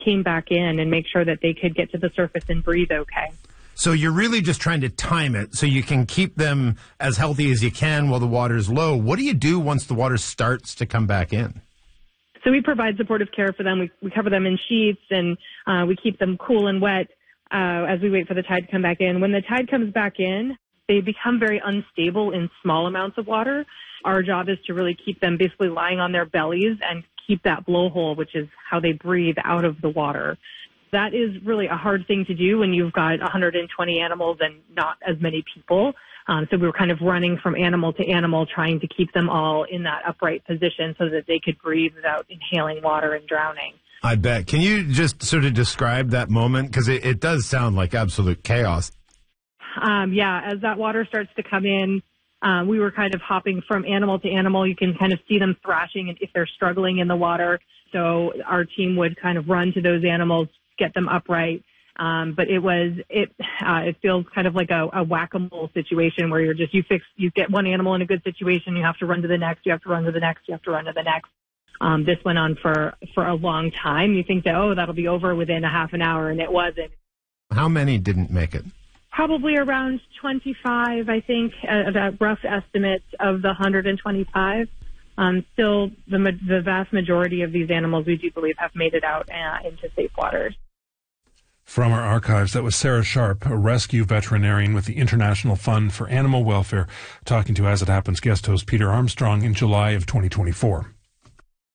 came back in and make sure that they could get to the surface and breathe okay. So you're really just trying to time it so you can keep them as healthy as you can while the water's low. What do you do once the water starts to come back in? So we provide supportive care for them. We cover them in sheets, and we keep them cool and wet as we wait for the tide to come back in. When the tide comes back in, they become very unstable in small amounts of water. Our job is to really keep them basically lying on their bellies and keep that blowhole, which is how they breathe, out of the water. That is really a hard thing to do when you've got 120 animals and not as many people. So we were kind of running from animal to animal, trying to keep them all in that upright position so that they could breathe without inhaling water and drowning. I bet. Can you just sort of describe that moment? Because it does sound like absolute chaos. As that water starts to come in, we were kind of hopping from animal to animal. You can kind of see them thrashing if they're struggling in the water. So our team would kind of run to those animals, get them upright. But it feels kind of like a whack-a-mole situation where you get one animal in a good situation, you have to run to the next, you have to run to the next, you have to run to the next. This went on for a long time. You think that, that'll be over within a half an hour, and it wasn't. How many didn't make it? Probably around 25, I think, that rough estimates of the 125. Still, the vast majority of these animals, we do believe, have made it out into safe waters. From our archives, that was Sarah Sharp, a rescue veterinarian with the International Fund for Animal Welfare, talking to As It Happens guest host Peter Armstrong in July of 2024.